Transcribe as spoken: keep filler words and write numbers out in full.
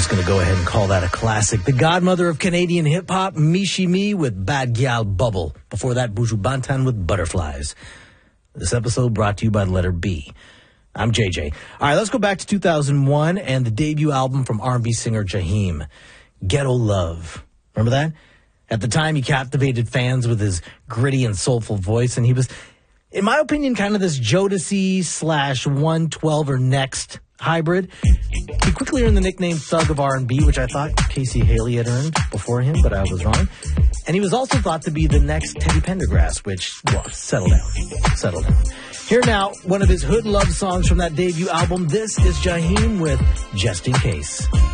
just going to go ahead and call that a classic. The godmother of Canadian hip-hop, Michie Mee with Bad Gyal Bubble. Before that, Buju Banton with Butterflies. This episode brought to you by the letter B. I'm J J. All right, let's go back to two thousand one and the debut album from R and B singer Jaheim, Ghetto Love. Remember that? At the time, he captivated fans with his gritty and soulful voice, and he was, in my opinion, kind of this Jodeci slash one twelve or Next hybrid. He quickly earned the nickname Thug of R and B, which I thought Casey Haley had earned before him, but I was wrong. And he was also thought to be the next Teddy Pendergrass, which, well, settle down, settle down. Here now, one of his hood love songs from that debut album. This is Jaheim with Just In Case.